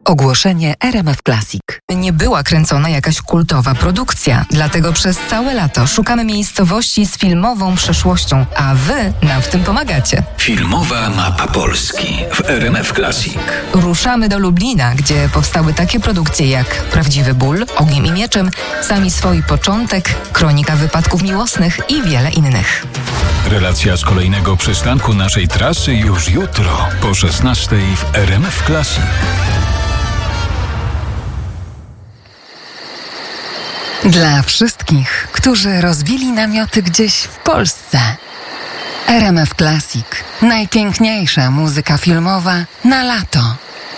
Ogłoszenie RMF Classic. Nie była kręcona jakaś kultowa produkcja, dlatego przez całe lato szukamy miejscowości z filmową przeszłością, a wy nam w tym pomagacie. Filmowa mapa Polski w RMF Classic. Ruszamy do Lublina, gdzie powstały takie produkcje jak Prawdziwy ból, Ogniem i mieczem, Sami swoi początek, Kronika wypadków miłosnych i wiele innych. Relacja z kolejnego przystanku naszej trasy już jutro po 16:00 w RMF Classic. Dla wszystkich, którzy rozbili namioty gdzieś w Polsce. RMF Classic. Najpiękniejsza muzyka filmowa na lato.